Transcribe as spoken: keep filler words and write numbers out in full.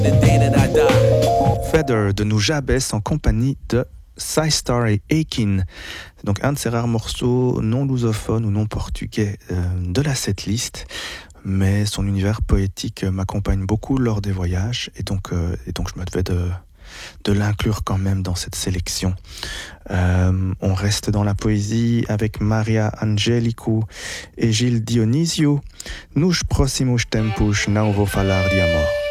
Feather de Nujabes en compagnie de Systar et Akin. Donc un de ces rares morceaux non lusophones ou non portugais euh, de la setlist, mais son univers poétique m'accompagne beaucoup lors des voyages et donc, euh, et donc je me devais de, de l'inclure quand même dans cette sélection. Euh, on reste dans la poésie avec Maria Angelico et Gilles Dionisio. Nos próximos tempos não vou falar de amor.